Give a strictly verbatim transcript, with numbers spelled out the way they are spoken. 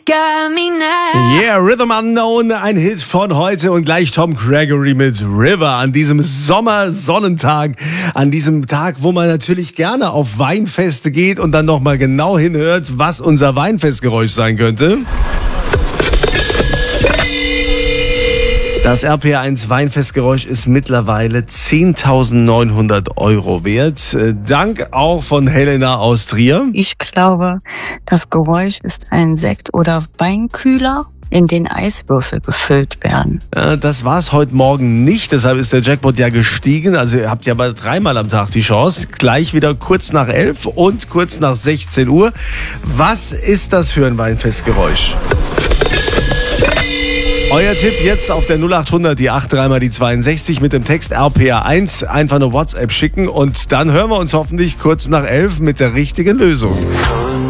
Yeah, Rhythm Unknown, ein Hit von heute und gleich Tom Gregory mit River an diesem Sommersonnentag, an diesem Tag, wo man natürlich gerne auf Weinfeste geht und dann nochmal genau hinhört, was unser Weinfestgeräusch sein könnte. Das R P R eins Weinfestgeräusch ist mittlerweile zehntausendneunhundert Euro wert. Dank auch von Helena aus Trier. Ich glaube, das Geräusch ist ein Sekt- oder Weinkühler, in den Eiswürfel gefüllt werden. Ja, das war's heute Morgen nicht, deshalb ist der Jackpot ja gestiegen. Also ihr habt ja mal dreimal am Tag die Chance. Gleich wieder kurz nach elf und kurz nach sechzehn Uhr. Was ist das für ein Weinfestgeräusch? Euer Tipp jetzt auf der null acht hundert, die acht dreimal die zweiundsechzig mit dem Text R P R eins. Einfach eine WhatsApp schicken und dann hören wir uns hoffentlich kurz nach elf mit der richtigen Lösung.